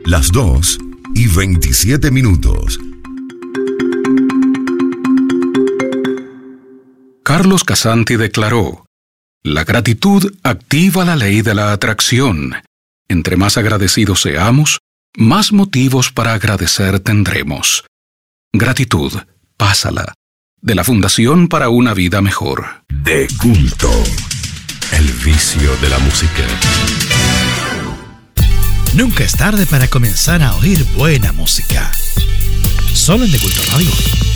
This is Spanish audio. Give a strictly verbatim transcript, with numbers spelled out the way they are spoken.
Las dos y veintisiete minutos. Carlos Casanti declaró: la gratitud activa la ley de la atracción. Entre más agradecidos seamos, más motivos para agradecer tendremos. Gratitud, pásala. De la Fundación para una Vida Mejor. De culto. El vicio de la música. Nunca es tarde para comenzar a oír buena música. Solo en De Culto Radio.